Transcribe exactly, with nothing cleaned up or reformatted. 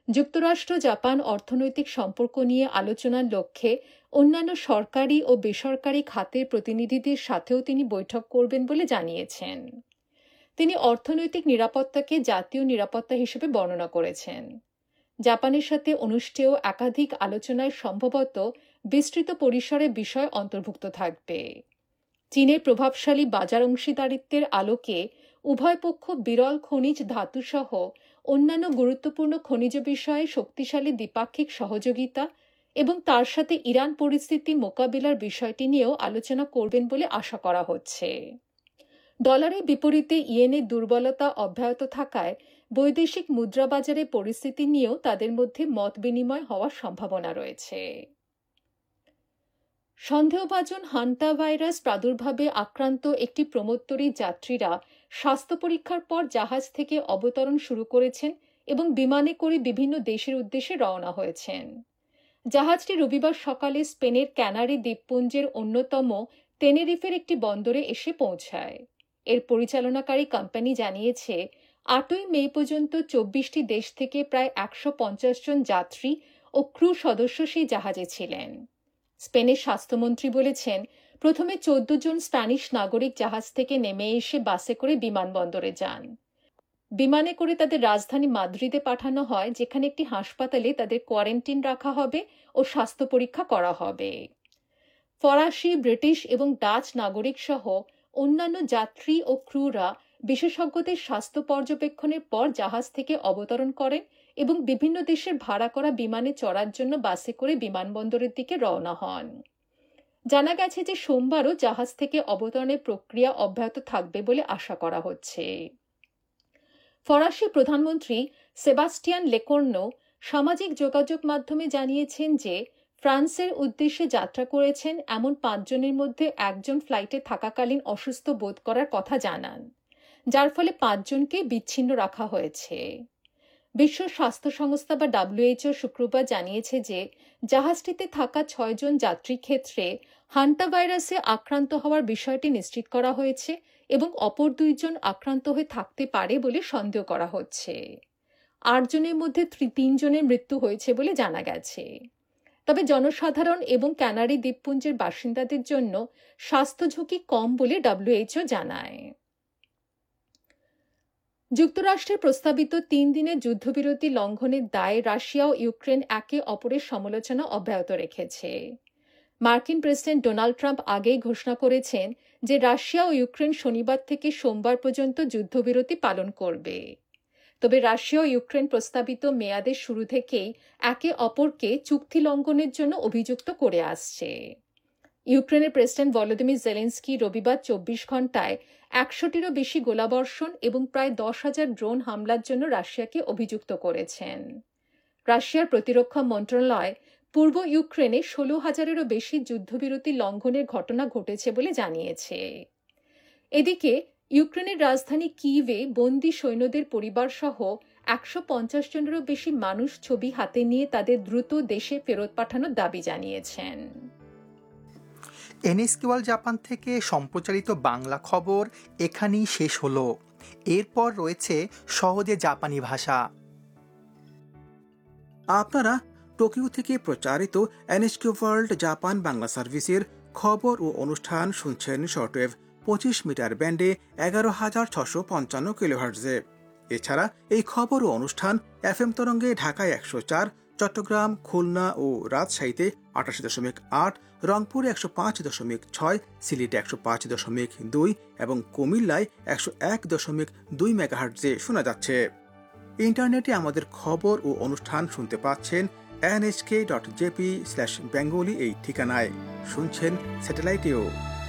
যুক্তরাষ্ট্র জাপান অর্থনৈতিক সম্পর্ক নিয়ে আলোচনার লক্ষ্যে অন্যান্য সরকারি ও বেসরকারি খাতের প্রতিনিধিদের সাথেও তিনি বৈঠক করবেন বলে জানিয়েছেন। তিনি অর্থনৈতিক নিরাপত্তাকে জাতীয় নিরাপত্তা হিসেবে বর্ণনা করেছেন। জাপানের সাথে অনুষ্ঠেয় একাধিক আলোচনায় সম্ভবত বিস্তৃত পরিসরে বিষয় অন্তর্ভুক্ত থাকবে। চীনের প্রভাবশালী বাজার অংশীদারিত্বের আলোকে উভয় পক্ষ বিরল খনিজ ধাতুসহ অন্যান্য গুরুত্বপূর্ণ খনিজ বিষয়ে শক্তিশালী দ্বিপাক্ষিক সহযোগিতা এবং তার সাথে ইরান পরিস্থিতি মোকাবিলার বিষয়টি নিয়েও আলোচনা করবেন বলে আশা করা হচ্ছে। ডলারের বিপরীতে ইয়েনের দুর্বলতা অব্যাহত থাকায় বৈদেশিক মুদ্রা বাজারের পরিস্থিতি নিয়েও তাদের মধ্যে মত বিনিময় হওয়ার সম্ভাবনা রয়েছে। সন্দেহভাজন হান্টা ভাইরাস প্রাদুর্ভাবে আক্রান্ত একটি প্রমোত্তরী যাত্রীরা স্বাস্থ্য পরীক্ষার পর জাহাজ থেকে অবতরণ শুরু করেছেন এবং বিমানে করে বিভিন্ন দেশের উদ্দেশ্যে রওনা হয়েছেন। জাহাজটি রবিবার সকালে স্পেনের ক্যানারি দ্বীপপুঞ্জের অন্যতম টেনেরিফের একটি বন্দরে এসে পৌঁছায়। এর পরিচালনাকারী কোম্পানি জানিয়েছে, আটই মে পর্যন্ত চব্বিশটি দেশ থেকে প্রায় একশো পঞ্চাশ জন যাত্রী ও ক্রু সদস্য সেই জাহাজে ছিলেন। স্পেনের স্বাস্থ্যমন্ত্রী বলেছেন, প্রথমে চোদ্দ জন স্প্যানিশ নাগরিক জাহাজ থেকে নেমে এসে বাসে করে বিমানবন্দরে যান। বিমানে করে তাদের রাজধানী মাদ্রিদে পাঠানো হয়, যেখানে একটি হাসপাতালে তাদের কোয়ারেন্টিন রাখা হবে ও স্বাস্থ্য পরীক্ষা করা হবে। ফরাসি, ব্রিটিশ এবং ডাচ নাগরিক সহ অন্যান্য যাত্রী ও ক্রুরা বিশেষজ্ঞদের স্বাস্থ্য পর্যবেক্ষণের পর জাহাজ থেকে অবতরণ করেন এবং বিভিন্ন দেশের ভাড়া করা বিমানে চড়ার জন্য বাসে করে বিমানবন্দরের দিকে রওনা হন। জানা গেছে যে সোমবারও জাহাজ থেকে অবতরণের প্রক্রিয়া অব্যাহত থাকবে বলে আশা করা হচ্ছে। ফরাসি প্রধানমন্ত্রী সেবাস্টিয়ান লেকর্নো সামাজিক যোগাযোগ মাধ্যমে জানিয়েছেন যে ফ্রান্সের উদ্দেশ্যে যাত্রা করেছেন এমন পাঁচজনের মধ্যে একজন ফ্লাইটে থাকাকালীন অসুস্থ বোধ করার কথা জানান, যার ফলে পাঁচজনকে বিচ্ছিন্ন রাখা হয়েছে। বিশ্ব স্বাস্থ্য সংস্থা বা ডব্লিউএইচও শুক্রবার জানিয়েছে যে জাহাজটিতে থাকা ছয়জন যাত্রীর ক্ষেত্রে হান্টা ভাইরাসে আক্রান্ত হওয়ার বিষয়টি নিশ্চিত করা হয়েছে এবং অপর দুইজন আক্রান্ত হয়ে থাকতে পারে বলে সন্দেহ করা হচ্ছে। আটজনের মধ্যে তিনজনের মৃত্যু হয়েছে বলে জানা গেছে। তবে জনসাধারণ এবং ক্যানারি দ্বীপপুঞ্জের বাসিন্দাদের জন্য স্বাস্থ্য ঝুঁকি কম বলে ডব্লিউএইচও জানায়। যুক্তরাষ্ট্রের প্রস্তাবিত তিন দিনের যুদ্ধবিরতি লঙ্ঘনের দায়ে রাশিয়া ও ইউক্রেন একে অপরের সমালোচনা অব্যাহত রেখেছে। মার্কিন প্রেসিডেন্ট ডোনাল্ড ট্রাম্প আগেই ঘোষণা করেছেন যে রাশিয়া ও ইউক্রেন শনিবার থেকে সোমবার পর্যন্ত যুদ্ধবিরতি পালন করবে। তবে রাশিয়া ও ইউক্রেন প্রস্তাবিত মেয়াদের শুরু থেকেই একে অপরকে চুক্তি লঙ্ঘনের জন্য অভিযুক্ত করে আসছে। ইউক্রেনের প্রেসিডেন্ট ভলোদিমির জেলেনস্কি রবিবার চব্বিশ ঘণ্টায় একশোটিরও বেশি গোলাবর্ষণ এবং প্রায় দশ হাজার ড্রোন হামলার জন্য রাশিয়াকে অভিযুক্ত করেছেন। রাশিয়ার প্রতিরক্ষা মন্ত্রণালয় পূর্ব ইউক্রেনে ষোলো হাজারেরও বেশি যুদ্ধবিরতি লঙ্ঘনের ঘটনা ঘটেছে বলে জানিয়েছে। এদিকে ইউক্রেনের রাজধানী কিয়েভে বন্দী সৈন্যদের পরিবার সহ একশো পঞ্চাশ জনেরও বেশি মানুষ ছবি হাতে নিয়ে তাদের দ্রুত দেশে ফেরত পাঠানোর দাবি জানিয়েছেন। এনএসকে ওয়ার্ল্ড জাপান থেকে সম্প্রচারিত বাংলা খবর এখানেই শেষ হলো। এরপর রয়েছে সহজে জাপানি ভাষা। আপনারা টোকিও থেকে প্রচারিত এনএসকে ওয়ার্ল্ড জাপান বাংলা সার্ভিসের খবর ও অনুষ্ঠান শুনছেন শর্টওয়েভ পঁচিশ মিটার ব্যান্ডে এগারো হাজার ছশো পঞ্চান্ন কিলোহার্টজে। এছাড়া এই খবর ও অনুষ্ঠান এফএম তরঙ্গে ঢাকায় একশো চার, চট্টগ্রাম, খুলনা ও রাজশাহীতে আটাশি দশমিক আট, রংপুরে একশো পাঁচ দশমিক ছয়, সিলেটে একশো পাঁচ দশমিক দুই এবং কুমিল্লায় একশো এক দশমিক দুই মেগাহার্টজে শোনা যাচ্ছে। ইন্টারনেটে আমাদের খবর ও অনুষ্ঠান শুনতে পাচ্ছেন এনএচকে ডট জেপি স্ল্যাশ বেঙ্গলি এই ঠিকানায়। শুনছেন স্যাটেলাইটেও।